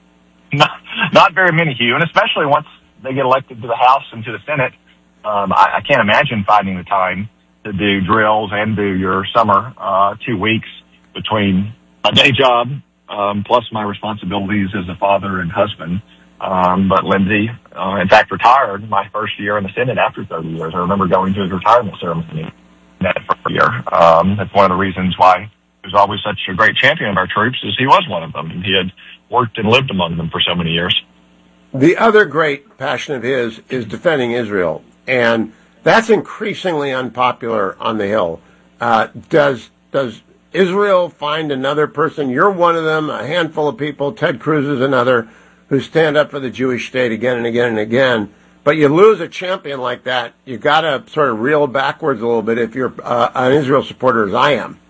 Not, not very many, Hugh, and especially once they get elected to the House and to the Senate. Um, I, I can't imagine finding the time to do drills and do your summer uh, two weeks between my day job um, plus my responsibilities as a father and husband. Um, but Lindsey, uh, in fact, retired my first year in the Senate after thirty years. I remember going to his retirement ceremony that first year. Um, that's one of the reasons why he was always such a great champion of our troops, is he was one of them. He had worked and lived among them for so many years. The other great passion of his is defending Israel, and that's increasingly unpopular on the Hill. Uh, does does Israel find another person? You're one of them, a handful of people, Ted Cruz is another, who stand up for the Jewish state again and again and again. But you lose a champion like that, you got to sort of reel backwards a little bit if you're uh, an Israel supporter, as I am.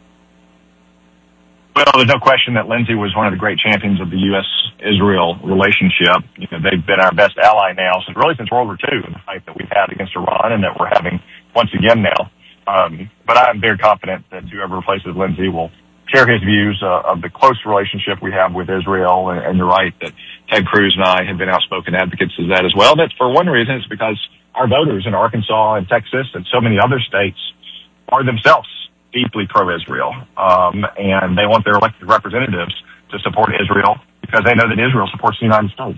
Well, there's no question that Lindsey was one of the great champions of the U S Israel relationship. You know, they've been our best ally now since really since World War Two, in the fight that we've had against Iran and that we're having once again now. Um, but I'm very confident that whoever replaces Lindsey will share his views uh, of the close relationship we have with Israel. And, and you're right that Ted Cruz and I have been outspoken advocates of that as well. And that's for one reason. It's because our voters in Arkansas and Texas and so many other states are themselves deeply pro-Israel, um, and they want their elected representatives to support Israel because they know that Israel supports the United States.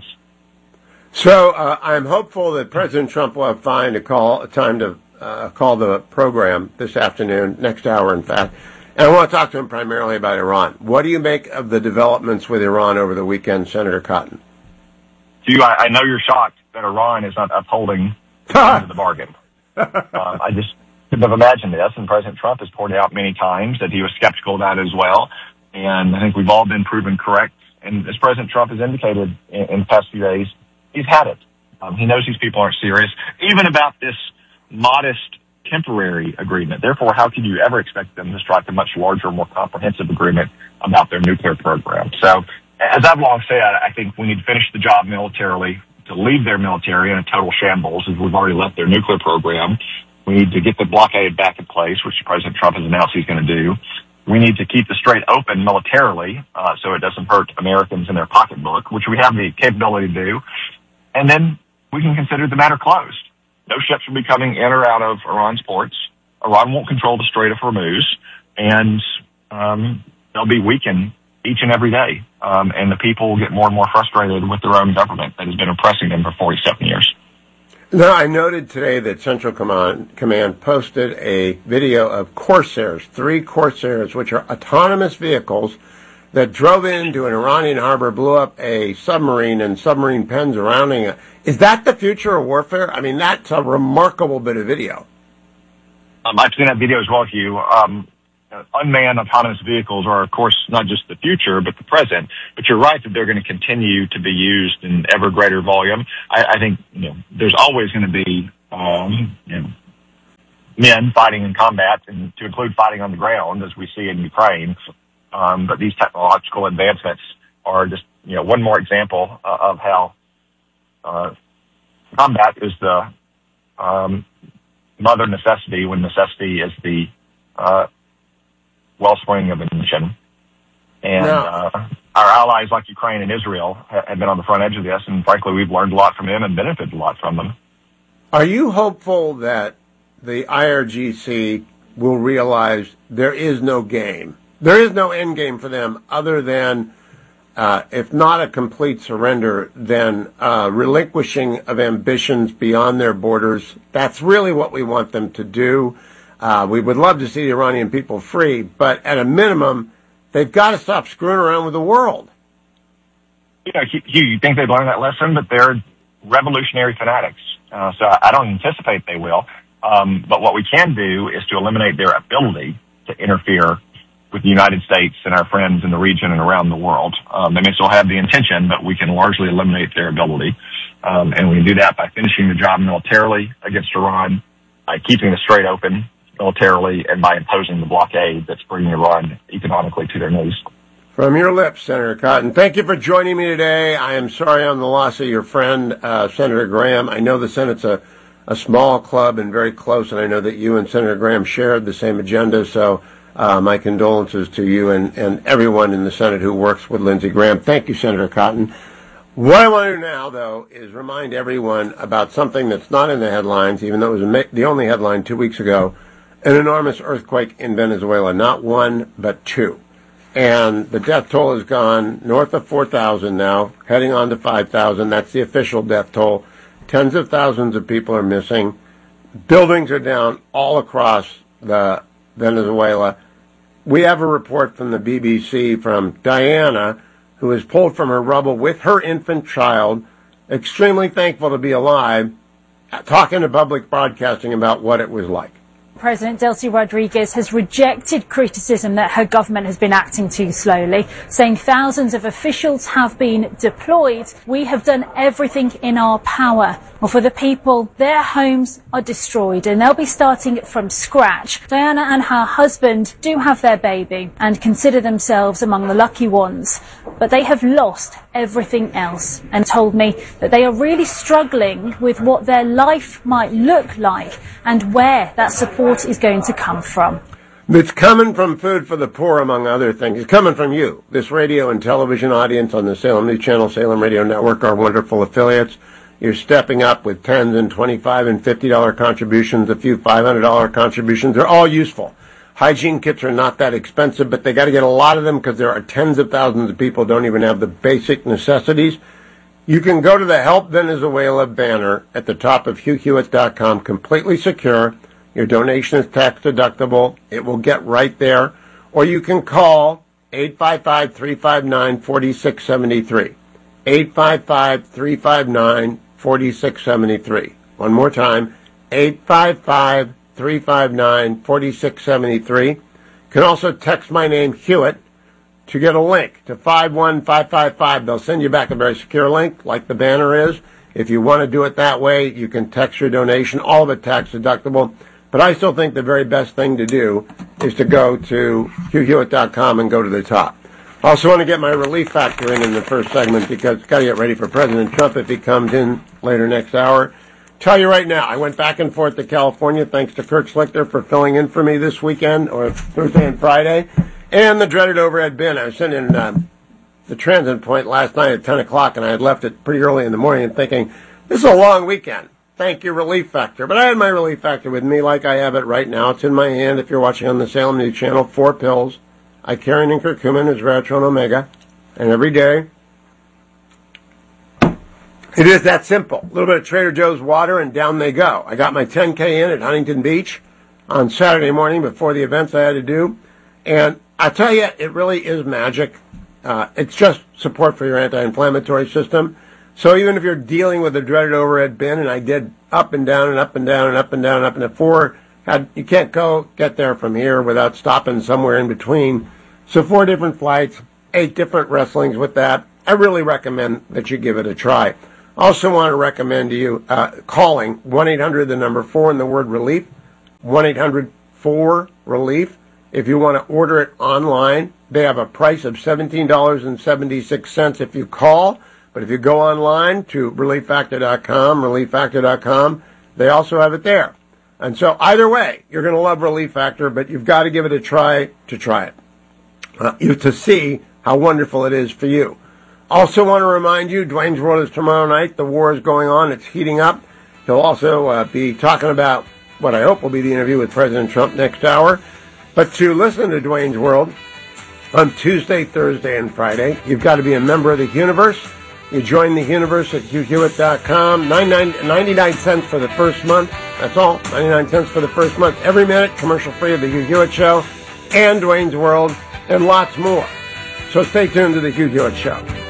So uh, I'm hopeful that President Trump will have find a call, a time to uh, call the program this afternoon, next hour, in fact. And I want to talk to him primarily about Iran. What do you make of the developments with Iran over the weekend, Senator Cotton? You, I, I know you're shocked that Iran is not upholding the end of the bargain. um, I just couldn't have imagined this, and President Trump has pointed out many times that he was skeptical of that as well, and I think we've all been proven correct. And as President Trump has indicated in, in the past few days, he's had it. Um, he knows these people aren't serious, even about this modest temporary agreement. Therefore, how can you ever expect them to strike a much larger, more comprehensive agreement about their nuclear program? So, as I've long said, I think we need to finish the job militarily, to leave their military in a total shambles, as we've already left their nuclear program. We need to get the blockade back in place, which President Trump has announced he's going to do. We need to keep the strait open militarily, uh, so it doesn't hurt Americans in their pocketbook, which we have the capability to do. And then we can consider the matter closed. No ships will be coming in or out of Iran's ports. Iran won't control the Strait of Hormuz, and um, they'll be weakened each and every day. Um, and the people will get more and more frustrated with their own government that has been oppressing them for forty-seven years. Now, I noted today that Central Command, Command posted a video of Corsairs, three Corsairs, which are autonomous vehicles that drove into an Iranian harbor, blew up a submarine and submarine pens surrounding it. Is that the future of warfare? I mean, that's a remarkable bit of video. Um, I've seen that video as well, Hugh. Um, unmanned autonomous vehicles are, of course, not just the future, but the present. But you're right that they're going to continue to be used in ever greater volume. I, I think you know, there's always going to be um, you know, men fighting in combat, and to include fighting on the ground, as we see in Ukraine. Um, but these technological advancements are just you know one more example uh, of how uh, combat is the um, mother necessity when necessity is the uh, wellspring of invention. And no. uh, our allies like Ukraine and Israel ha- have been on the front edge of this, and frankly, we've learned a lot from them and benefited a lot from them. Are you hopeful that the I R G C will realize there is no game? There is no end game for them other than, uh, if not a complete surrender, then uh, relinquishing of ambitions beyond their borders. That's really what we want them to do. Uh, we would love to see the Iranian people free, but at a minimum, they've got to stop screwing around with the world. You know, Hugh, you think they've learned that lesson, but they're revolutionary fanatics. Uh, so I don't anticipate they will. Um, but what we can do is to eliminate their ability to interfere with the United States and our friends in the region and around the world. Um, they may still have the intention, but we can largely eliminate their ability. Um, and we can do that by finishing the job militarily against Iran, by keeping the Strait open militarily, and by imposing the blockade that's bringing Iran economically to their knees. From your lips, Senator Cotton. Thank you for joining me today. I am sorry on the loss of your friend, uh, Senator Graham. I know the Senate's a, a small club and very close, and I know that you and Senator Graham shared the same agenda, so uh, my condolences to you and, and everyone in the Senate who works with Lindsey Graham. Thank you, Senator Cotton. What I want to do now, though, is remind everyone about something that's not in the headlines, even though it was ma- the only headline two weeks ago, an enormous earthquake in Venezuela. Not one, but two. And the death toll has gone north of four thousand now, heading on to five thousand. That's the official death toll. Tens of thousands of people are missing. Buildings are down all across the Venezuela. We have a report from the B B C from Diana, who was pulled from her rubble with her infant child, extremely thankful to be alive, talking to public broadcasting about what it was like. President Delcy Rodriguez has rejected criticism that her government has been acting too slowly, saying thousands of officials have been deployed. We have done everything in our power. Well, for the people, their homes are destroyed and they'll be starting from scratch. Diana and her husband do have their baby and consider themselves among the lucky ones, but they have lost everything else and told me that they are really struggling with what their life might look like and where that support is going to come from. It's coming from Food for the Poor, among other things. It's coming from you, this radio and television audience on the Salem News Channel, Salem Radio Network, our wonderful affiliates. You're stepping up with tens and twenty-five and fifty dollar contributions, a few five hundred dollar contributions. They're all useful. Hygiene kits are not that expensive, but they got to get a lot of them because there are tens of thousands of people who don't even have the basic necessities. You can go to the Help Venezuela banner at the top of Hugh Hewitt dot com, completely secure. Your donation is tax deductible. It will get right there. Or you can call eight five five, three five nine, four six seven three. eight five five, three five nine, four six seven three. One more time, eight five five, three five nine, four six seven three. You can also text my name, Hewitt, to get a link to five one five five five. They'll send you back a very secure link, like the banner is. If you want to do it that way, you can text your donation, all of it tax deductible. But I still think the very best thing to do is to go to Hugh Hewitt dot com and go to the top. I also want to get my relief factor in in the first segment because it's got to get ready for President Trump if he comes in later next hour. Tell you right now, I went back and forth to California thanks to Kurt Schlichter for filling in for me this weekend, or Thursday and Friday, and the dreaded overhead bin. I was sitting in uh, the transit point last night at ten o'clock, and I had left it pretty early in the morning and thinking, this is a long weekend. Thank you, Relief Factor. But I had my Relief Factor with me like I have it right now. It's in my hand. If you're watching on the Salem News Channel, four pills. Icarian and curcumin, resveratrol, and omega. And every day, it is that simple. A little bit of Trader Joe's water, and down they go. I got my ten K in at Huntington Beach on Saturday morning before the events I had to do. And I tell you, it really is magic. Uh, it's just support for your anti-inflammatory system. So even if you're dealing with a dreaded overhead bin, and I did up and down and up and down and up and down and up and four, had, you can't go get there from here without stopping somewhere in between. So four different flights, eight different wrestlings with that. I really recommend that you give it a try. Also want to recommend to you uh, calling one eight hundred, the number four, and the word relief, one eight hundred four relief. If you want to order it online, they have a price of seventeen dollars and seventy-six cents if you call. But if you go online to relief factor dot com, relief factor dot com, they also have it there. And so either way, you're going to love Relief Factor, but you've got to give it a try to try it, uh, you, to see how wonderful it is for you. Also want to remind you, Dwayne's World is tomorrow night. The war is going on. It's heating up. He'll also uh, be talking about what I hope will be the interview with President Trump next hour. But to listen to Dwayne's World on Tuesday, Thursday, and Friday, you've got to be a member of the Universe. You join the Universe at hugh hewitt dot com. ninety-nine cents for the first month. That's all. ninety-nine cents for the first month. Every minute, commercial-free of the Hugh Hewitt Show and Dwayne's World and lots more. So stay tuned to the Hugh Hewitt Show.